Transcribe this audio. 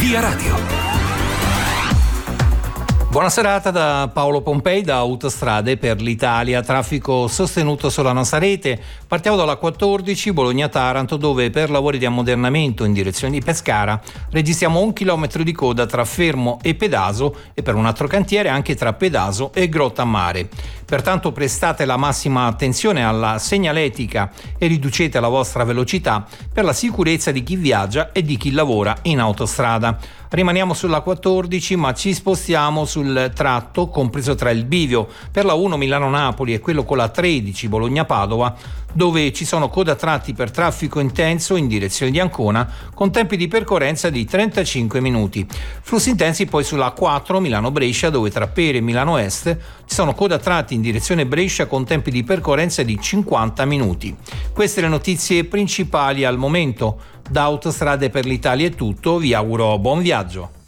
Via Radio. Buona serata da Paolo Pompei da Autostrade per l'Italia. Traffico sostenuto sulla nostra rete. Partiamo dalla 14 Bologna-Taranto, dove per lavori di ammodernamento in direzione di Pescara registriamo 1 chilometro di coda tra Fermo e Pedaso, e per un altro cantiere anche tra Pedaso e Grottammare. Pertanto prestate la massima attenzione alla segnaletica e riducete la vostra velocità per la sicurezza di chi viaggia e di chi lavora in autostrada. Rimaniamo sulla 14, ma ci spostiamo sul tratto compreso tra il bivio per la 1 Milano-Napoli e quello con la 13 Bologna-Padova, dove ci sono codatratti per traffico intenso in direzione di Ancona con tempi di percorrenza di 35 minuti. Flussi intensi poi sulla 4 Milano-Brescia, dove tra Pere e Milano Est ci sono codatratti in direzione Brescia con tempi di percorrenza di 50 minuti. Queste le notizie principali al momento. Da Autostrade per l'Italia è tutto, vi auguro buon viaggio.